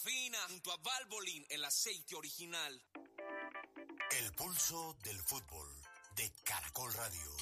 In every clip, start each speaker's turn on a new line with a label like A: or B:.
A: fina, junto a Valvoline, el aceite original.
B: El pulso del fútbol de Caracol Radio.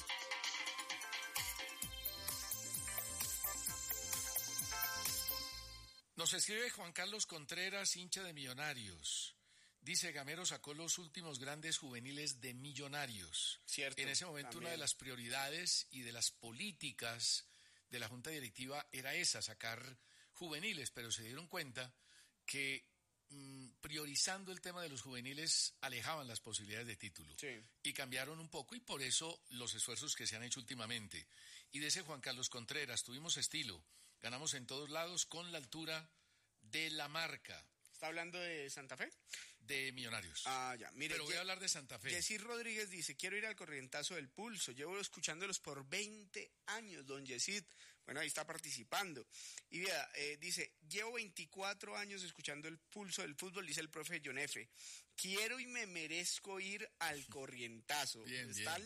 C: Nos escribe Juan Carlos Contreras, hincha de Millonarios. Dice, Gamero sacó los últimos grandes juveniles de Millonarios.
D: Cierto.
C: En ese momento
D: también.
C: Una de las prioridades y de las políticas de la Junta Directiva era esa, sacar juveniles, pero se dieron cuenta que priorizando el tema de los juveniles alejaban las posibilidades de título.
D: Sí.
C: Y cambiaron un poco, y por eso los esfuerzos que se han hecho últimamente. Y de ese Juan Carlos Contreras, tuvimos estilo, ganamos en todos lados con la altura de la marca.
D: ¿Está hablando de Santa Fe?
C: De Millonarios.
D: Ah, ya. Mire,
C: pero voy a hablar de Santa Fe.
D: Yesir Rodríguez dice, quiero ir al corrientazo del pulso. Llevo escuchándolos por 20 años, don Yesir. Bueno, ahí está participando. Y vea, dice, llevo 24 años escuchando el pulso del fútbol, dice el profe John F. Quiero y me merezco ir al corrientazo.
C: Bien,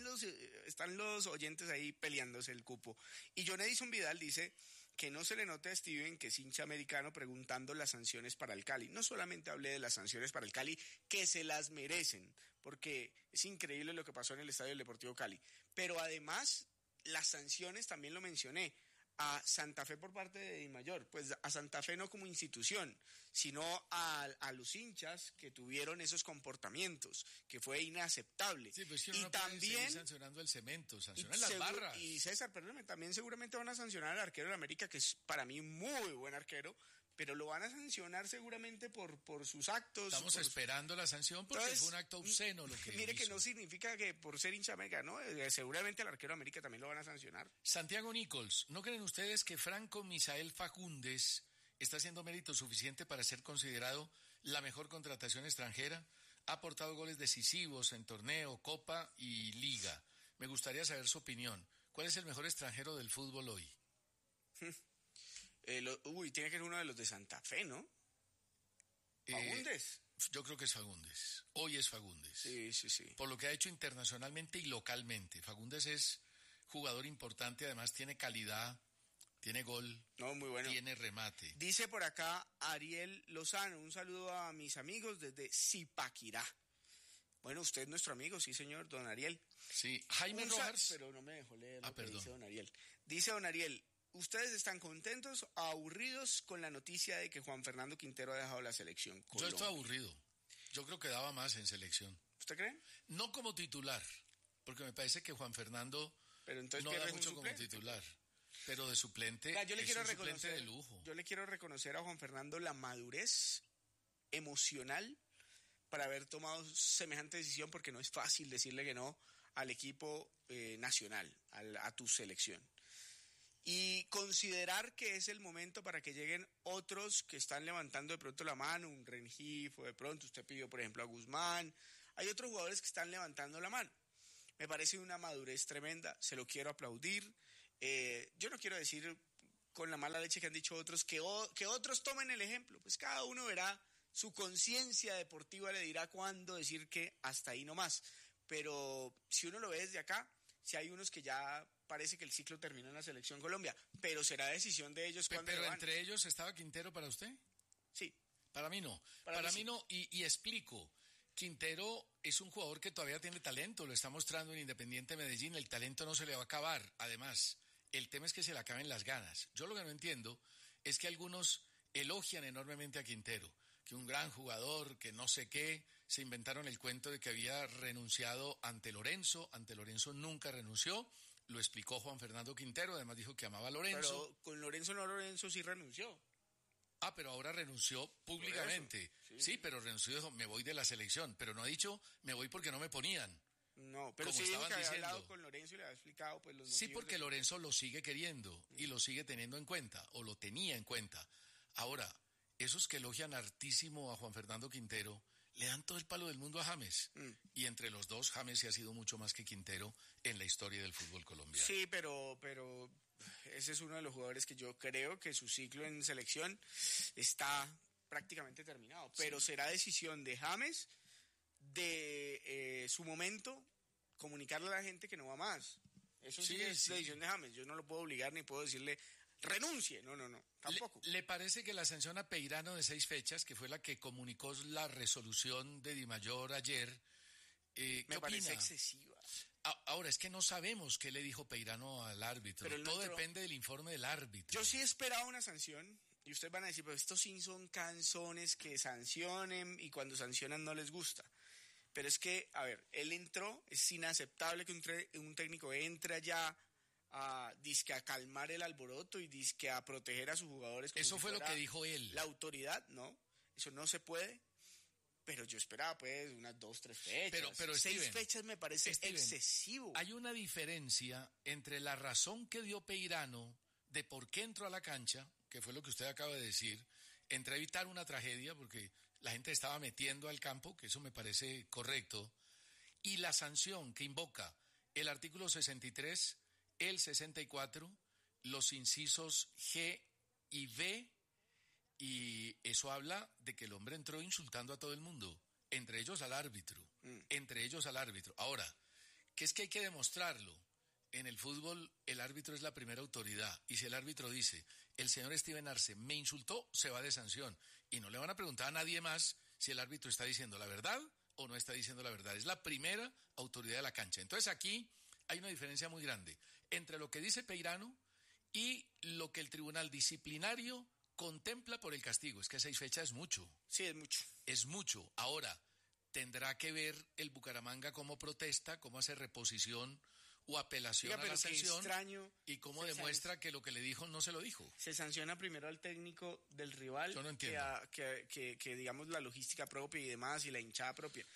D: están los oyentes ahí peleándose el cupo. Y John Edison Vidal dice... que no se le note a Steven, que es hincha americano, preguntando las sanciones para el Cali. No solamente hablé de las sanciones para el Cali, que se las merecen, porque es increíble lo que pasó en el Estadio del Deportivo Cali. Pero además, las sanciones también lo mencioné. A Santa Fe por parte de Dimayor, pues a Santa Fe no como institución, sino a los hinchas que tuvieron esos comportamientos, que fue inaceptable.
C: Sí, pues que
D: y
C: no
D: también
C: seguir sancionando el cemento, sancionan las barras.
D: Y César, perdóname, también seguramente van a sancionar al arquero de América, que es para mí muy buen arquero, pero lo van a sancionar seguramente por sus actos.
C: Estamos esperando la sanción porque fue un acto obsceno lo que
D: mire
C: hizo.
D: Que no significa que por ser hincha América, ¿no? Seguramente al arquero de América también lo van a sancionar.
C: Santiago Nichols, ¿no creen ustedes que Franco Misael Faúndez está haciendo mérito suficiente para ser considerado la mejor contratación extranjera? Ha aportado goles decisivos en torneo, Copa y Liga. Me gustaría saber su opinión. ¿Cuál es el mejor extranjero del fútbol hoy?
D: Tiene que ser uno de los de Santa Fe, ¿no? Faúndez.
C: Yo creo que es Faúndez. Hoy es Faúndez.
D: Sí.
C: Por lo que ha hecho internacionalmente y localmente. Faúndez es jugador importante, además tiene calidad, tiene gol,
D: muy bueno.
C: Tiene remate.
D: Dice por acá Ariel Lozano, un saludo a mis amigos desde Zipaquirá. Bueno, usted es nuestro amigo, sí señor, don Ariel.
C: Sí, Jaime Rojas.
D: Pero no me dejó leer lo que
C: perdón.
D: dice don Ariel. Dice don Ariel, ¿ustedes están contentos o aburridos con la noticia de que Juan Fernando Quintero ha dejado la selección Colombia?
C: Yo estoy aburrido. Yo creo que daba más en selección.
D: ¿Usted cree?
C: No como titular, porque me parece que Juan Fernando no da mucho como titular. Pero de suplente,
D: yo le quiero
C: un
D: reconocer,
C: suplente de lujo.
D: Yo le quiero reconocer a Juan Fernando la madurez emocional para haber tomado semejante decisión, porque no es fácil decirle que no al equipo nacional, a tu selección. Y considerar que es el momento para que lleguen otros que están levantando de pronto la mano, un Rengifo, de pronto usted pidió por ejemplo a Guzmán, hay otros jugadores que están levantando la mano. Me parece una madurez tremenda, se lo quiero aplaudir. Yo no quiero decir con la mala leche que han dicho otros que otros tomen el ejemplo, pues cada uno verá, su conciencia deportiva le dirá cuándo decir que hasta ahí nomás. Pero si uno lo ve desde acá, si hay unos que ya parece que el ciclo terminó en la Selección Colombia, pero será decisión de ellos cuándo
C: Pero
D: van.
C: entre ellos estaba Quintero para usted.
D: Sí.
C: Para mí no. Para mí no, y explico. Quintero es un jugador que todavía tiene talento, lo está mostrando en Independiente Medellín, el talento no se le va a acabar. Además, el tema es que se le acaben las ganas. Yo lo que no entiendo es que algunos elogian enormemente a Quintero, que un gran jugador, que no sé qué, se inventaron el cuento de que había renunciado ante Lorenzo nunca renunció, lo explicó Juan Fernando Quintero, además dijo que amaba a Lorenzo.
D: Pero con Lorenzo sí renunció.
C: Pero ahora renunció públicamente. Sí, pero renunció, dijo, me voy de la selección, pero no ha dicho, me voy porque no me ponían.
D: No, pero
C: como
D: sí dijo que había
C: diciendo.
D: hablado con Lorenzo y le había explicado pues los motivos.
C: Sí, porque Lorenzo lo sigue queriendo y lo sigue teniendo en cuenta, o lo tenía en cuenta. Ahora, esos que elogian hartísimo a Juan Fernando Quintero, le dan todo el palo del mundo a James. Y entre los dos, James sí ha sido mucho más que Quintero en la historia del fútbol colombiano.
D: Sí, pero ese es uno de los jugadores que yo creo que su ciclo en selección está prácticamente terminado. Pero será decisión de James, de su momento, comunicarle a la gente que no va más. Eso sí es decisión de James. Yo no lo puedo obligar ni puedo decirle renuncie. No, tampoco.
C: ¿Le parece que la sanción a Peirano de 6 fechas, que fue la que comunicó la resolución de Dimayor ayer,
D: me parece excesiva?
C: Ahora, es que no sabemos qué le dijo Peirano al árbitro. Todo depende del informe del árbitro.
D: Yo sí esperaba una sanción, y ustedes van a decir, pero estos sí son canzones que sancionen, y cuando sancionan no les gusta. Pero es que, a ver, él entró, es inaceptable que un técnico entre allá dizque a calmar el alboroto y dizque a proteger a sus jugadores.
C: Eso fue lo que dijo él.
D: La autoridad, no, eso no se puede. Pero yo esperaba, pues, unas 2, 3 fechas.
C: Pero
D: 6 fechas me parece excesivo.
C: Hay una diferencia entre la razón que dio Peirano de por qué entró a la cancha, que fue lo que usted acaba de decir, entre evitar una tragedia, porque la gente estaba metiendo al campo, que eso me parece correcto, y la sanción que invoca el artículo 63, el 64, los incisos G y B, y eso habla de que el hombre entró insultando a todo el mundo, entre ellos al árbitro, Ahora, ¿qué es que hay que demostrarlo? En el fútbol el árbitro es la primera autoridad, y si el árbitro dice, el señor Steven Arce me insultó, se va de sanción, y no le van a preguntar a nadie más si el árbitro está diciendo la verdad o no está diciendo la verdad. Es la primera autoridad de la cancha. Entonces aquí hay una diferencia muy grande entre lo que dice Peirano y lo que el tribunal disciplinario contempla por el castigo. Es que 6 fechas es mucho.
D: Sí, es mucho.
C: Es mucho. Ahora, tendrá que ver el Bucaramanga cómo protesta, cómo hace reposición o apelación a la sanción y cómo demuestra que lo que le dijo no se lo dijo.
D: Se sanciona primero al técnico del rival.
C: Yo no entiendo.
D: Que digamos la logística propia y demás y la hinchada propia.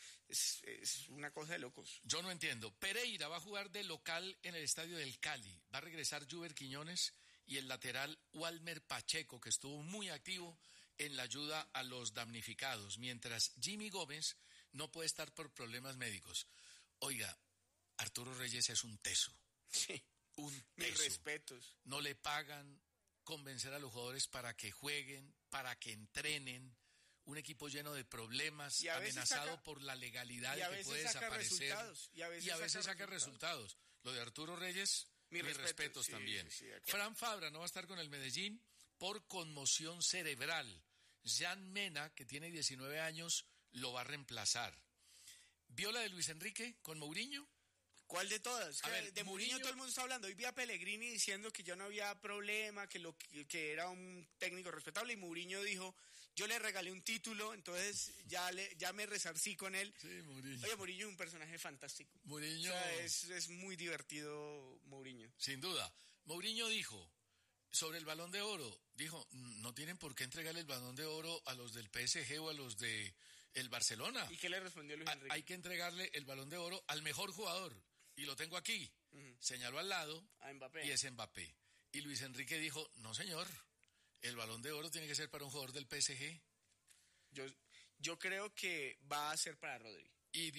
D: Es una cosa de locos.
C: Yo no entiendo. Pereira va a jugar de local en el estadio del Cali. Va a regresar Juber Quiñones y el lateral Walmer Pacheco, que estuvo muy activo en la ayuda a los damnificados, mientras Jimmy Gómez no puede estar por problemas médicos. Oiga, Arturo Reyes es un teso.
D: Sí.
C: Un teso.
D: Mis respetos.
C: No le pagan, convencer a los jugadores para que jueguen, para que entrenen. Un equipo lleno de problemas, amenazado por la legalidad de que puede desaparecer. Y a veces saca resultados. Lo de Arturo Reyes, mis respetos sí, también. Sí, Fran Fabra no va a estar con el Medellín por conmoción cerebral. Jan Mena, que tiene 19 años, lo va a reemplazar. ¿Vio la de Luis Enrique con Mourinho?
D: ¿Cuál de todas? De Mourinho todo el mundo está hablando. Hoy vi a Pellegrini diciendo que ya no había problema, que era un técnico respetable, y Mourinho dijo, yo le regalé un título, entonces ya me resarcí con él.
C: Sí, Mourinho.
D: Oye, Mourinho es un personaje fantástico.
C: Mourinho...
D: O sea, es muy divertido Mourinho.
C: Sin duda. Mourinho dijo, sobre el Balón de Oro, dijo, no tienen por qué entregarle el Balón de Oro a los del PSG o a los de el Barcelona.
D: ¿Y qué le respondió Luis Enrique?
C: Hay que entregarle el Balón de Oro al mejor jugador. Y lo tengo aquí. Señaló al lado.
D: A Mbappé.
C: Y es Mbappé. Y Luis Enrique dijo, no señor, el Balón de Oro tiene que ser para un jugador del PSG.
D: Yo creo que va a ser para Rodri.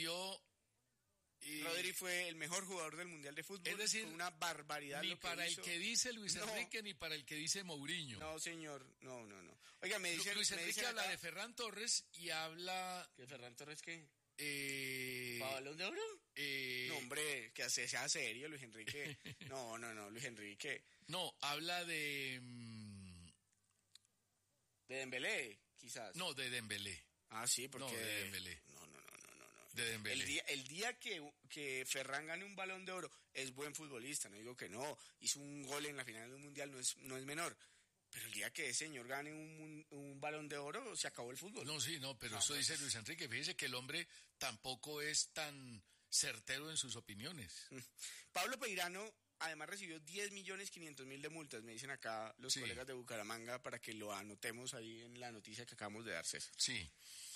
D: Rodri fue el mejor jugador del Mundial de Fútbol.
C: Es decir,
D: fue una barbaridad.
C: Ni para el que dice Luis Enrique, ni para el que dice Mourinho.
D: No, señor, no. Oiga,
C: Luis Enrique habla de Ferran Torres y habla...
D: ¿Que Ferran Torres qué? ¿Para Balón de Oro? No, hombre, que sea serio, Luis Enrique. No, Luis Enrique.
C: No, habla de...
D: ¿De Dembélé, quizás?
C: No, de Dembélé.
D: Ah, sí, porque...
C: No, de Dembélé.
D: No.
C: De Dembélé.
D: El día que Ferran gane un Balón de Oro, es buen futbolista, no digo que no. Hizo un gol en la final de un Mundial, no es menor. Pero el día que ese señor gane un Balón de Oro, se acabó el fútbol.
C: Pero eso dice Luis Enrique. Fíjese que el hombre tampoco es tan certero en sus opiniones.
D: Pablo Peirano, además, recibió 10.500.000 de multas, me dicen acá los colegas de Bucaramanga, para que lo anotemos ahí en la noticia que acabamos de dar, César.
C: Sí.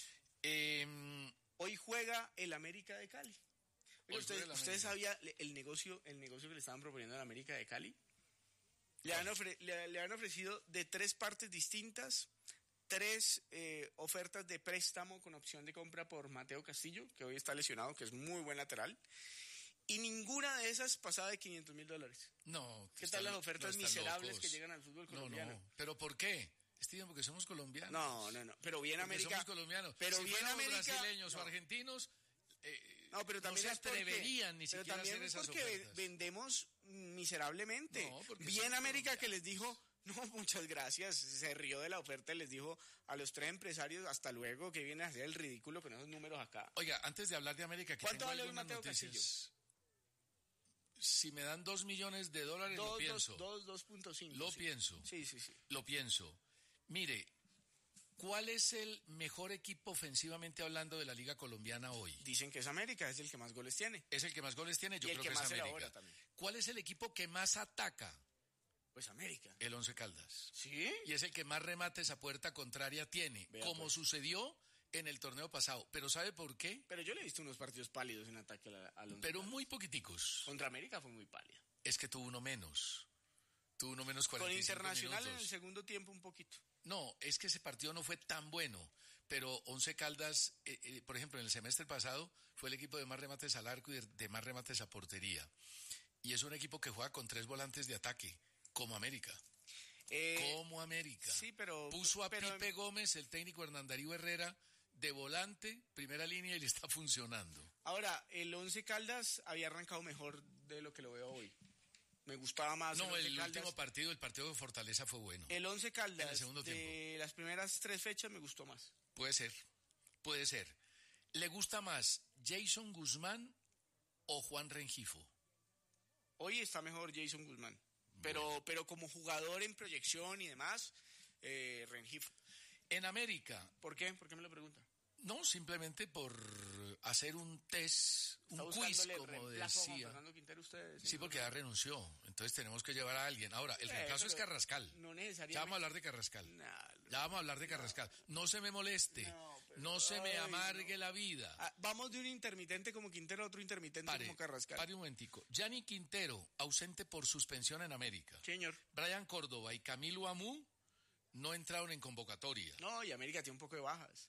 D: Hoy juega el América de Cali. ¿Ustedes sabían el negocio que le estaban proponiendo al América de Cali? Le han ofrecido de 3 partes distintas, 3 ofertas de préstamo con opción de compra por Mateo Castillo, que hoy está lesionado, que es muy buen lateral, y ninguna de esas pasaba de $500,000.
C: No.
D: ¿Qué tal las ofertas miserables que llegan al fútbol colombiano?
C: No. ¿Pero por qué? Steven, porque somos colombianos.
D: No. Pero bien América.
C: Somos colombianos.
D: Pero
C: si
D: bien América.
C: Brasileños o argentinos.
D: No, pero también
C: no se atreverían ni siquiera a hacer esas ofertas.
D: Vendemos miserablemente.
C: No,
D: bien América que les dijo, No, muchas gracias. Se rió de la oferta y les dijo a los 3 empresarios, hasta luego, que vienen a hacer el ridículo con esos números acá.
C: Oiga, antes de hablar de América, que
D: ¿Cuánto
C: tengo
D: vale hoy
C: algunas
D: Mateo
C: noticias. Si me dan $2 millones, lo pienso.
D: 2.5.
C: Lo
D: sí.
C: pienso.
D: Sí.
C: Lo pienso. Mire, ¿cuál es el mejor equipo ofensivamente hablando de la Liga Colombiana hoy?
D: Dicen que es América, es el que más goles tiene.
C: Es el que más goles tiene, yo
D: Y el
C: creo
D: que
C: que
D: más
C: es América.
D: elabora también.
C: ¿Cuál es el equipo que más ataca?
D: Pues América.
C: El Once Caldas.
D: ¿Sí?
C: Y es el que más remates a puerta contraria tiene,
D: Vea,
C: como
D: pues.
C: sucedió en el torneo pasado. ¿Pero sabe por qué?
D: Pero yo le he visto unos partidos pálidos en ataque al Once
C: Pero
D: Caldas.
C: muy poquiticos.
D: Contra América fue muy pálido.
C: Es que tuvo uno menos. Tuvo uno menos 45
D: Con Internacional
C: minutos.
D: en el segundo tiempo un poquito.
C: No, es que ese partido no fue tan bueno, pero Once Caldas, por ejemplo, en el semestre pasado fue el equipo de más remates al arco y de más remates a portería. Y es un equipo que juega con 3 volantes de ataque, como América. Como América.
D: Sí, pero...
C: Puso a Pipe Gómez, el técnico Hernán Darío Herrera, de volante, primera línea, y le está funcionando.
D: Ahora, el Once Caldas había arrancado mejor de lo que lo veo hoy. Me gustaba más
C: No, el
D: Once Caldas.
C: último partido, el partido de Fortaleza fue bueno.
D: El Once Caldas
C: en el segundo
D: de
C: tiempo.
D: las primeras 3 fechas me gustó más.
C: Puede ser. ¿Le gusta más Jason Guzmán o Juan Rengifo?
D: Hoy está mejor Jason Guzmán. Pero como jugador en proyección y demás, Rengifo.
C: En América.
D: ¿Por qué? ¿Por qué me lo pregunta?
C: No, simplemente por hacer un test, un quiz, como decía.
D: Fernando Quintero, usted,
C: Sí, porque ya renunció. Entonces tenemos que llevar a alguien. Ahora, el reemplazo es Carrascal.
D: No necesariamente.
C: Ya vamos a hablar de Carrascal. No se me moleste. No se me amargue la vida.
D: Vamos de un intermitente como Quintero a otro intermitente como Carrascal.
C: Pare un momentico. Gianni Quintero, ausente por suspensión en América.
D: Señor.
C: Brian Córdoba y Camilo Amú no entraron en convocatoria.
D: No, y América tiene un poco de bajas.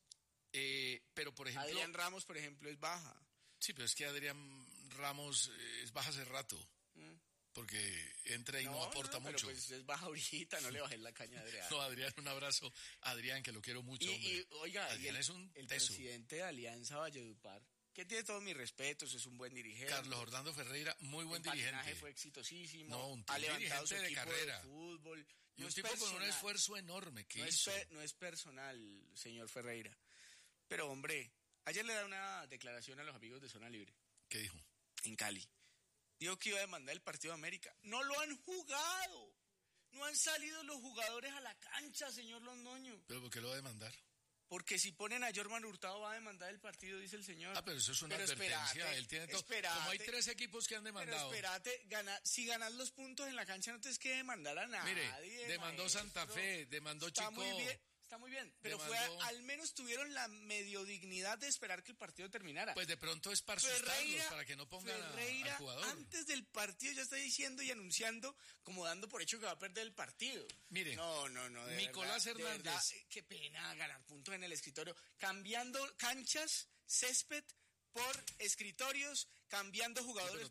C: Pero, por ejemplo...
D: Adrián Ramos, por ejemplo, es baja.
C: Sí, pero es que Adrián Ramos es baja hace rato. Porque entra y no aporta mucho.
D: Pero pues es baja ahorita, no le bajes la caña a Adrián.
C: No, Adrián, un abrazo. Adrián, que lo quiero mucho, hombre.
D: Oiga,
C: Adrián es un
D: el
C: teso.
D: presidente de Alianza Valledupar, que tiene todos mis respetos, es un buen dirigente.
C: Carlos Orlando Ferreira, muy buen dirigente.
D: El patinaje fue exitosísimo.
C: No, un
D: ha levantado su
C: dirigente de
D: equipo
C: carrera.
D: de fútbol.
C: Y un tipo con un esfuerzo enorme que hizo.
D: No es personal, señor Ferreira. Pero, hombre, ayer le da una declaración a los amigos de Zona Libre.
C: ¿Qué dijo?
D: En Cali. Dijo que iba a demandar el partido de América. ¡No lo han jugado! No han salido los jugadores a la cancha, señor Londoño.
C: ¿Pero por qué lo va a demandar?
D: Porque si ponen a Jorman Hurtado va a demandar el partido, dice el señor.
C: Pero eso es una advertencia. Él tiene todo. Como hay 3 equipos que han demandado.
D: Pero espérate, si ganas los puntos en la cancha no tienes que demandar a nadie.
C: Mire, demandó maestro. Santa Fe, demandó Chico.
D: Está muy bien, pero al menos tuvieron la medio dignidad de esperar que el partido terminara.
C: Pues de pronto es para asustarlos, para que no pongan al jugador.
D: Antes del partido ya está diciendo y anunciando, como dando por hecho que va a perder el partido.
C: Mire,
D: no,
C: Nicolás Hernández.
D: De verdad, qué pena ganar puntos en el escritorio. Cambiando canchas, césped por escritorios, cambiando jugadores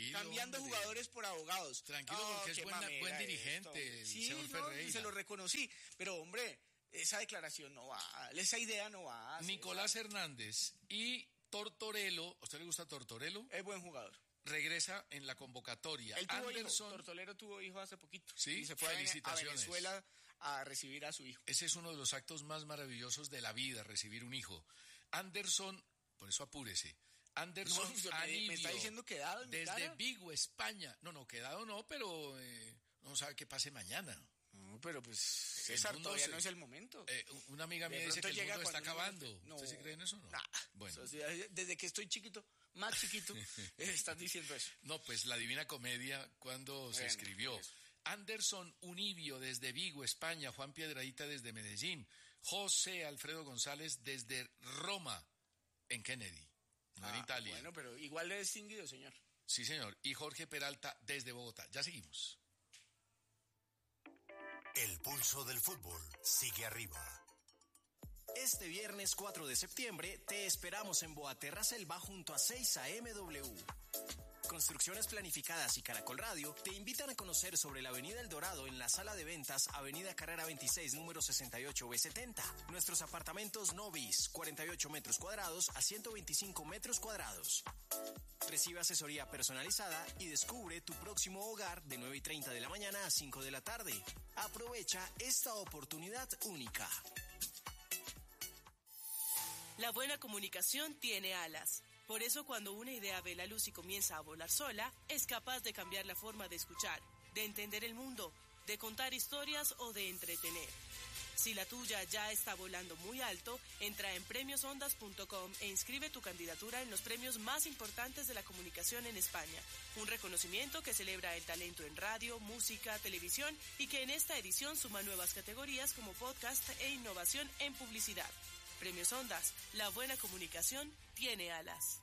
D: jugadores por abogados.
C: Tranquilo, porque es buen dirigente, señor Ferreira.
D: Se lo reconocí, pero hombre, esa declaración no va, esa idea no va.
C: Nicolás Hernández y Tortorello, ¿a usted le gusta Tortorello?
D: Es buen jugador.
C: Regresa en la convocatoria.
D: Él tuvo hijo, Tortorello tuvo hijo hace poquito.
C: Sí,
D: y se fue a Venezuela a recibir a su hijo.
C: Ese es uno de los actos más maravillosos de la vida, recibir un hijo. Anderson, por eso apúrese. Anderson
D: me está diciendo quedado en
C: desde
D: mi cara.
C: Vigo, España. No, quedado no, pero no sabe qué pase mañana.
D: No, pero pues César, todavía no es el momento.
C: Una amiga mía dice que el mundo está acabando.
D: No,
C: ¿Usted sí cree en eso? No.
D: Bueno. Desde que estoy chiquito, más chiquito, estás diciendo eso.
C: No, pues la Divina Comedia, cuando se escribió. Pues. Anderson Unibio desde Vigo, España. Juan Piedradita desde Medellín. José Alfredo González desde Roma, en Kennedy, no en Italia.
D: Bueno, pero igual de distinguido, señor.
C: Sí, señor. Y Jorge Peralta desde Bogotá. Ya seguimos.
B: El pulso del fútbol sigue arriba.
E: Este viernes 4 de septiembre te esperamos en Boaterra Selva junto a 6 AMW. Construcciones Planificadas y Caracol Radio te invitan a conocer sobre la Avenida El Dorado en la sala de ventas Avenida Carrera 26, número 68B70. Nuestros apartamentos Novis, 48 metros cuadrados a 125 metros cuadrados. Recibe asesoría personalizada y descubre tu próximo hogar de 9:30 de la mañana a 5 de la tarde. Aprovecha esta oportunidad única.
F: La buena comunicación tiene alas. Por eso, cuando una idea ve la luz y comienza a volar sola, es capaz de cambiar la forma de escuchar, de entender el mundo, de contar historias o de entretener. Si la tuya ya está volando muy alto, entra en premiosondas.com e inscribe tu candidatura en los premios más importantes de la comunicación en España. Un reconocimiento que celebra el talento en radio, música, televisión y que en esta edición suma nuevas categorías como podcast e innovación en publicidad. Premios Ondas, la buena comunicación tiene alas.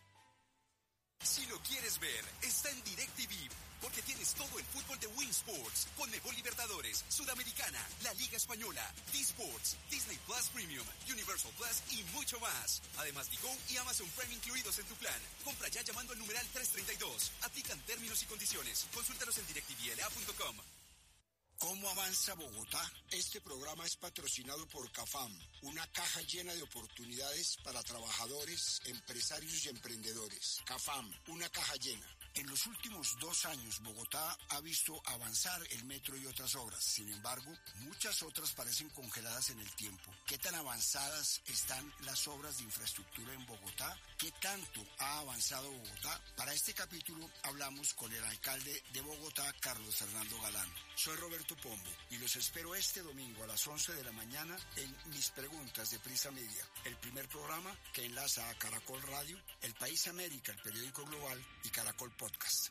G: Si lo quieres ver, está en DirecTV, porque tienes todo el fútbol de Win Sports, Conmebol Libertadores, Sudamericana, la Liga Española, D-Sports, Disney Plus Premium, Universal Plus y mucho más. Además, Digo y Amazon Prime incluidos en tu plan. Compra ya llamando al numeral 332. Aplican términos y condiciones. Consúltalos en directvla.com.
H: ¿Cómo avanza Bogotá? Este programa es patrocinado por CAFAM, una caja llena de oportunidades para trabajadores, empresarios y emprendedores. CAFAM, una caja llena. En los últimos 2 años, Bogotá ha visto avanzar el metro y otras obras. Sin embargo, muchas otras parecen congeladas en el tiempo. ¿Qué tan avanzadas están las obras de infraestructura en Bogotá? ¿Qué tanto ha avanzado Bogotá? Para este capítulo hablamos con el alcalde de Bogotá, Carlos Fernando Galán. Soy Roberto Pombo y los espero este domingo a las 11 de la mañana en Mis Preguntas de Prisa Media, el primer programa que enlaza a Caracol Radio, El País América, el periódico global y Caracol Podcast.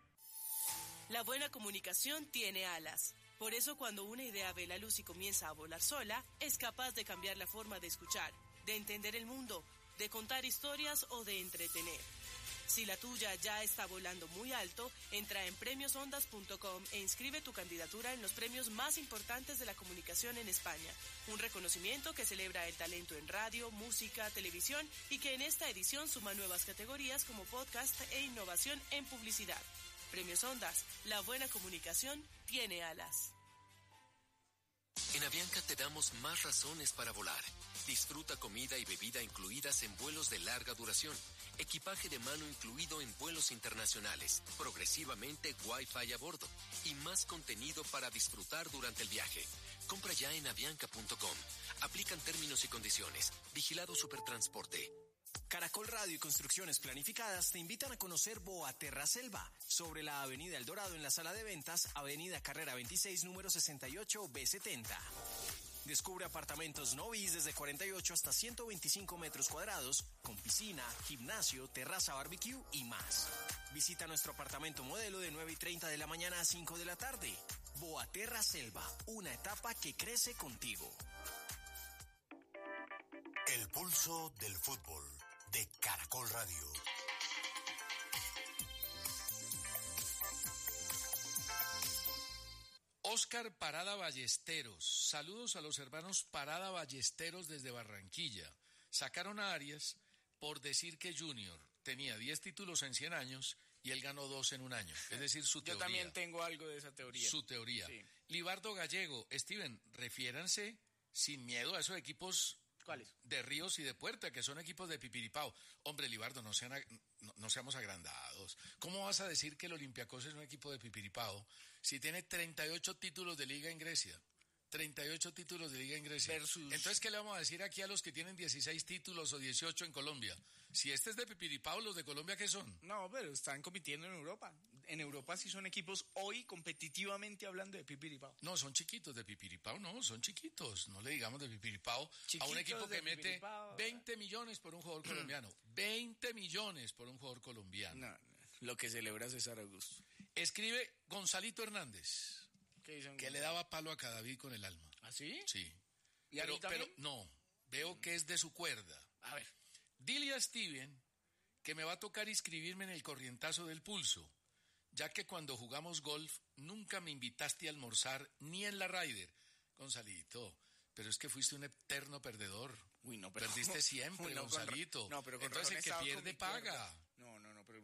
F: La buena comunicación tiene alas. Por eso, cuando una idea ve la luz y comienza a volar sola, es capaz de cambiar la forma de escuchar, de entender el mundo, de contar historias o de entretener. Si la tuya ya está volando muy alto, entra en premiosondas.com e inscribe tu candidatura en los premios más importantes de la comunicación en España. Un reconocimiento que celebra el talento en radio, música, televisión y que en esta edición suma nuevas categorías como podcast e innovación en publicidad. Premios Ondas, la buena comunicación tiene alas.
I: En Avianca te damos más razones para volar. Disfruta comida y bebida incluidas en vuelos de larga duración. Equipaje de mano incluido en vuelos internacionales, progresivamente Wi-Fi a bordo y más contenido para disfrutar durante el viaje. Compra ya en avianca.com. Aplican términos y condiciones. Vigilado Supertransporte.
E: Caracol Radio y Construcciones Planificadas te invitan a conocer Boaterra Selva, sobre la Avenida El Dorado en la sala de ventas, Avenida Carrera 26, número 68B70. Descubre apartamentos Novis desde 48 hasta 125 metros cuadrados, con piscina, gimnasio, terraza barbecue y más. Visita nuestro apartamento modelo de 9:30 de la mañana a 5 de la tarde. Boaterra Selva, una etapa que crece contigo.
B: El pulso del fútbol de Caracol Radio.
C: Óscar Parada Ballesteros. Saludos a los hermanos Parada Ballesteros desde Barranquilla. Sacaron a Arias por decir que Junior tenía 10 títulos en 100 años y él ganó 2 en un año. Es decir, su teoría.
D: Yo también tengo algo de esa teoría.
C: Su teoría.
D: Sí.
C: Libardo Gallego. Steven, refiéranse sin miedo a esos equipos.
D: ¿Cuáles?
C: De Ríos y de Puerta, que son equipos de Pipiripao. Hombre, Libardo, no seamos agrandados. ¿Cómo vas a decir que el Olympiacos es un equipo de Pipiripao si tiene 38 títulos de liga en Grecia? 38 títulos de liga en Grecia. Entonces, ¿qué le vamos a decir aquí a los que tienen 16 títulos o 18 en Colombia? Si este es de Pipiripao, ¿los de Colombia qué son?
D: No, pero están compitiendo en Europa. En Europa sí son equipos hoy competitivamente hablando de Pipiripao.
C: No, son chiquitos de Pipiripao, no, son chiquitos. No le digamos de Pipiripao
D: Chiquitos
C: a un equipo que mete
D: Pipiripao.
C: 20 millones por un jugador colombiano. 20 millones por un jugador colombiano.
D: No, lo que celebra César Augusto.
C: Escribe Gonzalito Hernández.
D: ¿Qué dicen?
C: Que le daba palo a Cadavid con el alma.
D: ¿Ah, sí?
C: Sí.
D: ¿Y a mí también?
C: Pero no, veo que es de su cuerda.
D: A ver.
C: Dile a Steven que me va a tocar inscribirme en el corrientazo del pulso, ya que cuando jugamos golf nunca me invitaste a almorzar ni en la Ryder. Gonzalito, pero es que fuiste un eterno perdedor.
D: Uy, no, pero
C: perdiste siempre,
D: uy, no,
C: Gonzalito.
D: No, pero con
C: entonces
D: razón
C: el que
D: estaba
C: pierde
D: con mi cuerda.
C: paga.
D: No, pero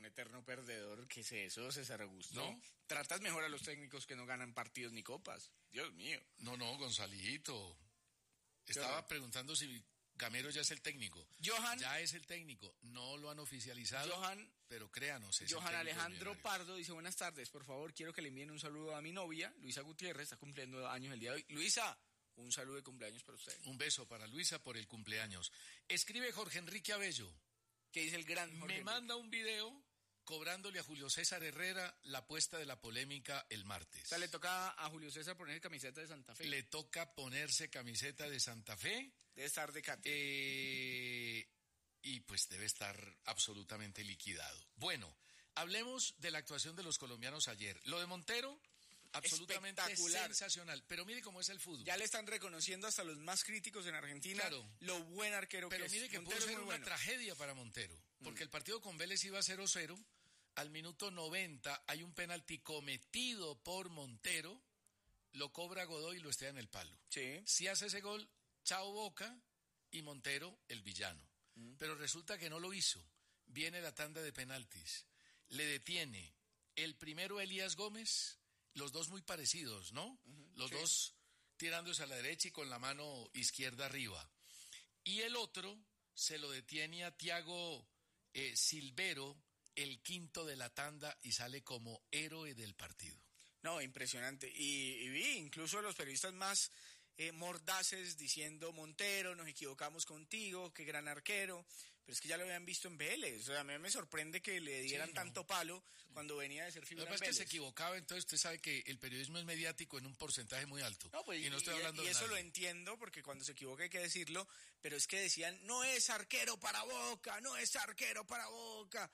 D: un eterno perdedor. ¿Qué es eso, César Augusto?
C: ¿No?
D: Tratas mejor a los técnicos que no ganan partidos ni copas. Dios mío.
C: No, Gonzalito. Estaba preguntando si Gamero ya es el técnico.
D: Johan.
C: Ya es el técnico. No lo han oficializado, pero créanos. Es
D: Johan
C: el
D: Alejandro Pardo dice, buenas tardes, por favor, quiero que le envíen un saludo a mi novia, Luisa Gutiérrez, está cumpliendo años el día de hoy. Luisa, un saludo de cumpleaños para usted.
C: Un beso para Luisa por el cumpleaños. Escribe Jorge Enrique Abello.
D: ¿Qué dice el gran Jorge
C: Me
D: Enrique?
C: manda un video cobrándole a Julio César Herrera la apuesta de la polémica el martes.
D: O sea, le toca a Julio César poner camiseta de Santa Fe.
C: Le toca ponerse camiseta de Santa Fe.
D: Debe estar de cate.
C: Y pues debe estar absolutamente liquidado. Bueno, hablemos de la actuación de los colombianos ayer. Lo de Montero, absolutamente sensacional. Pero mire cómo es el fútbol.
D: Ya le están reconociendo hasta los más críticos en Argentina lo buen arquero que es.
C: Pero mire que
D: Montero
C: pudo ser
D: es muy
C: una
D: bueno.
C: tragedia para Montero. Porque el partido con Vélez iba 0-0. Al minuto 90 hay un penalti cometido por Montero. Lo cobra Godoy y lo estrella en el palo.
D: Sí.
C: Si hace ese gol, chao Boca y Montero el villano. Pero resulta que no lo hizo. Viene la tanda de penaltis. Le detiene el primero Elías Gómez, los dos muy parecidos, ¿no? Los dos tirándose a la derecha y con la mano izquierda arriba. Y el otro se lo detiene a Thiago Silvero, el quinto de la tanda, y sale como héroe del partido.
D: No, impresionante. Y vi incluso los periodistas más mordaces diciendo, Montero, nos equivocamos contigo, qué gran arquero. Pero es que ya lo habían visto en Vélez. O sea, a mí me sorprende que le dieran tanto palo cuando venía de ser figura en
C: Lo que pasa
D: Vélez.
C: es que se equivocaba, entonces usted sabe que el periodismo es mediático en un porcentaje muy alto.
D: No, pues,
C: y no estoy hablando
D: y
C: de
D: eso
C: nadie.
D: lo entiendo, porque cuando se equivoca hay que decirlo, pero es que decían, no es arquero para Boca, no es arquero para Boca.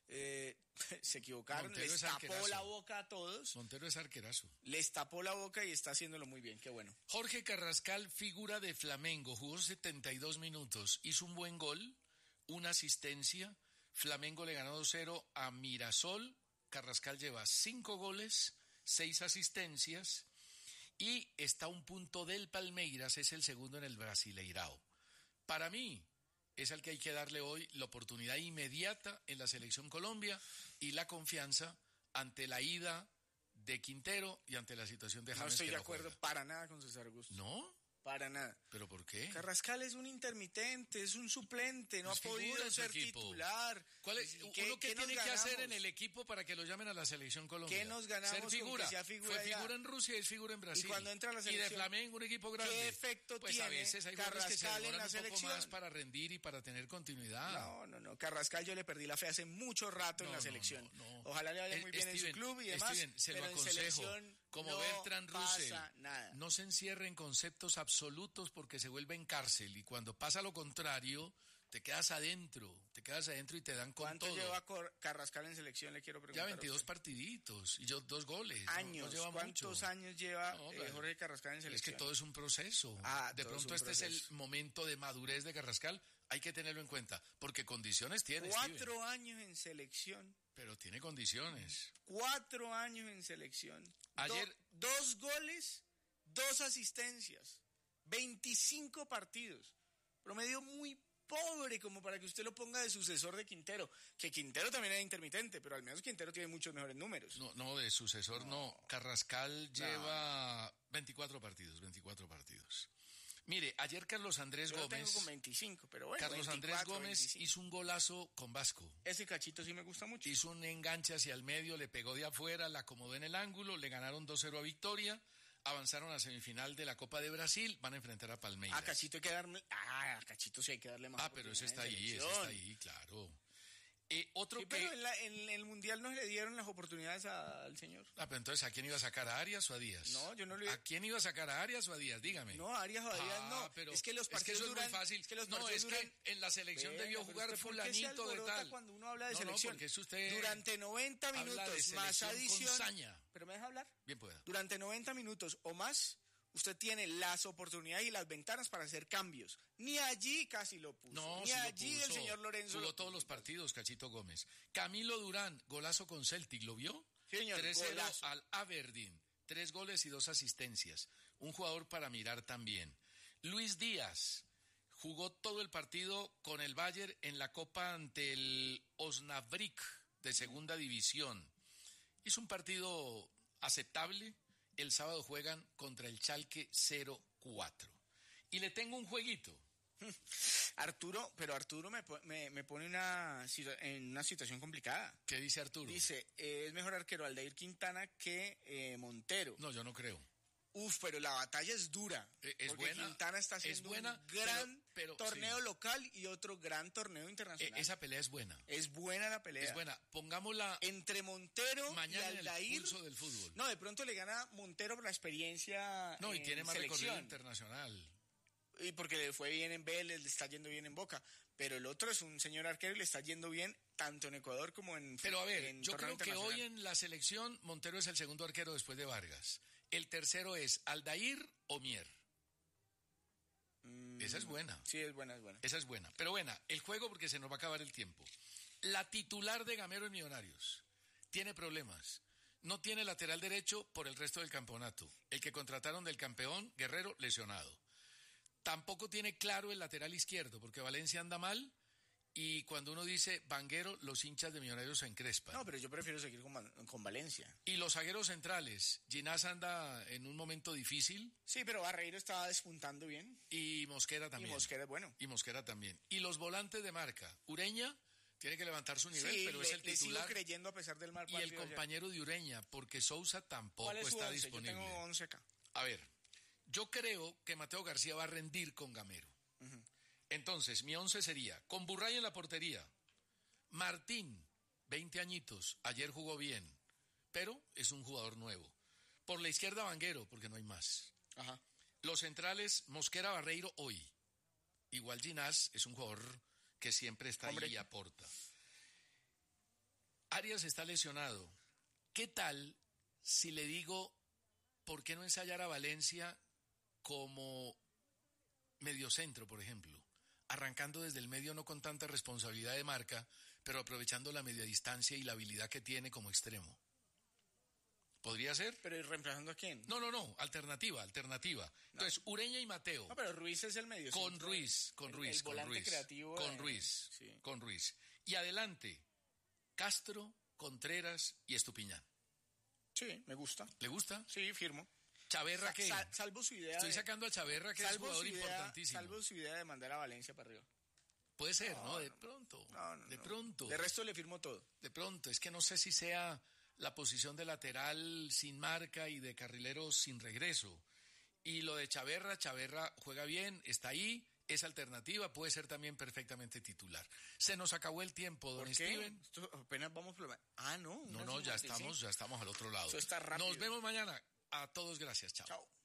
D: Se equivocaron,
C: Montero
D: les
C: es
D: tapó
C: arquerazo.
D: la boca a todos.
C: Montero es arquerazo.
D: Les tapó la boca y está haciéndolo muy bien, qué bueno.
C: Jorge Carrascal, figura de Flamengo, jugó 72 minutos, hizo un buen gol, una asistencia. Flamengo le ganó 2-0 a Mirasol. Carrascal lleva 5 goles, 6 asistencias y está a un punto del Palmeiras, es el segundo en el Brasileirao. Para mí es al que hay que darle hoy la oportunidad inmediata en la Selección Colombia y la confianza ante la ida de Quintero y ante la situación de James.
D: No estoy
C: que
D: de
C: no
D: acuerdo
C: juega.
D: para nada con César Augusto.
C: ¿No?
D: Para nada.
C: ¿Pero por qué?
D: Carrascal es un intermitente, es un suplente, no
C: Pues
D: ha podido
C: figura en su
D: ser
C: equipo.
D: titular.
C: ¿Cuál es,
D: ¿Y
C: uno
D: qué
C: qué tiene
D: nos
C: que hacer
D: ganamos?
C: en el equipo para que lo llamen a la Selección Colombia?
D: ¿Qué nos ganamos
C: Ser
D: con
C: figura.
D: que sea figura
C: Fue
D: ya?
C: figura en Rusia y es figura en Brasil.
D: Y cuando entra a la
C: Y
D: selección,
C: de Flamengo, un equipo grande.
D: ¿qué efecto
C: pues
D: tiene
C: a veces hay jugadores que se
D: Carrascal en
C: demoran
D: la
C: un poco
D: selección?
C: más para rendir y para tener continuidad.
D: No. Carrascal yo le perdí la fe hace mucho rato en la selección.
C: No.
D: Ojalá le vaya muy bien en su club y demás.
C: Steven, se lo
D: pero en
C: aconsejo.
D: selección
C: Como
D: no
C: Bertrand Russell,
D: pasa nada.
C: no se encierre en conceptos absolutos porque se vuelve en cárcel. Y cuando pasa lo contrario, te quedas adentro y te dan con
D: ¿Cuánto
C: todo.
D: lleva Carrascal en selección? Le quiero preguntar.
C: Ya
D: a
C: 22
D: usted.
C: partiditos y 2 goles.
D: Años.
C: No lleva
D: ¿Cuántos
C: mucho.
D: años lleva
C: Pero
D: Jorge Carrascal en
C: es
D: selección?
C: que todo es un proceso. De
D: todo es
C: pronto
D: un
C: este es
D: proceso.
C: el momento de madurez de Carrascal. Hay que tenerlo en cuenta, porque condiciones tiene.
D: 4
C: Steven.
D: años en selección.
C: Pero tiene condiciones.
D: 4 años en selección.
C: Ayer-
D: 2 goles, 2 asistencias. 25 partidos. Promedio muy pobre como para que usted lo ponga de sucesor de Quintero. Que Quintero también era intermitente, pero al menos Quintero tiene muchos mejores números.
C: No, de sucesor no. Carrascal lleva 24 partidos. Mire, ayer Carlos Andrés
D: Yo lo
C: Gómez.
D: tengo con 25, pero bueno.
C: Carlos
D: 24,
C: Andrés Gómez
D: 25.
C: hizo un golazo con Vasco.
D: Ese cachito sí me gusta mucho.
C: Hizo un enganche hacia el medio, le pegó de afuera, la acomodó en el ángulo, le ganaron 2-0 a Victoria, avanzaron a semifinal de la Copa de Brasil, van a enfrentar a Palmeiras.
D: A Cachito hay que darle. A Cachito sí hay que darle más.
C: Pero ese está
D: oportunidades en
C: ahí,
D: selección.
C: claro. Otro
D: Sí,
C: que...
D: pero en el Mundial no le dieron las oportunidades al señor.
C: pero entonces, ¿a quién iba a sacar? ¿A Arias o a Díaz?
D: No, yo no le...
C: ¿A quién iba a sacar? ¿A Arias o a Díaz? Dígame.
D: No, Arias o a Díaz no.
C: Pero
D: es que los partidos
C: eso
D: duran...
C: es muy fácil.
D: Es que los
C: no,
D: partidos
C: es
D: duran...
C: que en la selección
D: Venga,
C: debió
D: pero
C: jugar
D: usted, ¿por qué se
C: fulanito de
D: alborota
C: tal.
D: cuando uno habla de
C: No,
D: selección?
C: porque es usted...
D: Durante 90
C: habla
D: minutos
C: de
D: más
C: selección
D: adición...
C: con saña.
D: ¿Pero me deja hablar?
C: Bien pueda.
D: Durante 90 minutos o más, usted tiene las oportunidades y las ventanas para hacer cambios. Ni allí casi lo puso.
C: No,
D: Ni
C: sí lo
D: allí el
C: puso.
D: señor Lorenzo...
C: Jugó
D: lo
C: todos
D: puso.
C: los partidos, Cachito Gómez. Camilo Durán, golazo con Celtic, ¿lo vio?
D: Sí, señor,
C: 3-0
D: golazo.
C: al Aberdeen. 3 goles y 2 asistencias. Un jugador para mirar también. Luis Díaz jugó todo el partido con el Bayern en la Copa ante el Osnabrück de segunda división. Es un partido aceptable. El sábado juegan contra el Schalke 04. Y le tengo un jueguito.
D: Arturo me pone en una situación complicada.
C: ¿Qué dice Arturo?
D: Dice, es mejor arquero Aldair Quintana que Montero.
C: No, yo no creo.
D: Pero la batalla es dura.
C: Es
D: porque
C: buena.
D: Quintana está haciendo un gran torneo local y otro gran torneo internacional.
C: Esa pelea es buena.
D: Es buena la pelea.
C: Es buena. Pongámosla
D: entre Montero
C: mañana
D: y Aldair.
C: En el pulso del fútbol.
D: No, de pronto le gana Montero por la experiencia.
C: No, y tiene más
D: selección.
C: recorrido internacional.
D: Y porque le fue bien en Vélez, le está yendo bien en Boca. Pero el otro es un señor arquero y le está yendo bien tanto en Ecuador como en...
C: Pero a ver, yo creo que hoy en la selección Montero es el segundo arquero después de Vargas. El tercero es Aldair o Mier. Esa es buena.
D: Sí, es buena.
C: Esa es buena. Pero buena, el juego porque se nos va a acabar el tiempo. La titular de Gamero en Millonarios tiene problemas. No tiene lateral derecho por el resto del campeonato. El que contrataron del campeón, Guerrero, lesionado. Tampoco tiene claro el lateral izquierdo porque Valencia anda mal. Y cuando uno dice Vanguero, los hinchas de Millonarios se encrespan.
D: No, pero yo prefiero seguir con Valencia.
C: Y los zagueros centrales, Ginás anda en un momento difícil.
D: Sí, pero Barreiro estaba despuntando bien.
C: Y Mosquera también.
D: Y Mosquera es bueno.
C: Y Mosquera también. Y los volantes de marca, Ureña tiene que levantar su nivel,
D: sí,
C: pero es el titular.
D: Le sigo creyendo a pesar del mal partido.
C: Y el compañero de Ureña, porque Sousa tampoco
D: ¿Cuál es su
C: está
D: 11?
C: disponible.
D: Yo tengo 11 acá.
C: A ver, yo creo que Mateo García va a rendir con Gamero. Entonces, mi 11 sería, con Burray en la portería, Martín, 20 añitos, ayer jugó bien, pero es un jugador nuevo. Por la izquierda, Vanguero, porque no hay más.
D: Ajá.
C: Los centrales, Mosquera, Barreiro, hoy. Igual Ginás es un jugador que siempre está ahí y aporta. Arias está lesionado. ¿Qué tal si le digo, ¿por qué no ensayar a Valencia como mediocentro, por ejemplo? Arrancando desde el medio, no con tanta responsabilidad de marca, pero aprovechando la media distancia y la habilidad que tiene como extremo. ¿Podría ser?
D: ¿Pero reemplazando a quién?
C: No, alternativa. Entonces, Ureña y Mateo.
D: No, pero Ruiz es el medio.
C: Con Ruiz.
D: El volante creativo.
C: Con Ruiz. Y adelante, Castro, Contreras y Estupiñán.
D: Sí, me gusta.
C: ¿Le gusta?
D: Sí, firmo.
C: ¿Chaverra qué?
D: Salvo su idea.
C: Estoy sacando a Chaverra, que es un jugador importantísimo.
D: Salvo su idea de mandar a Valencia para arriba.
C: Puede ser, ¿no? De pronto. De pronto.
D: De resto le firmo todo.
C: De pronto. Es que no sé si sea la posición de lateral sin marca y de carrilero sin regreso. Y lo de Chaverra juega bien, está ahí, es alternativa, puede ser también perfectamente titular. Se nos acabó el tiempo, don Steven.
D: Esto apenas vamos por...
C: No, ya estamos al otro lado.
D: Eso está rápido.
C: Nos vemos mañana. A todos, gracias. Chao.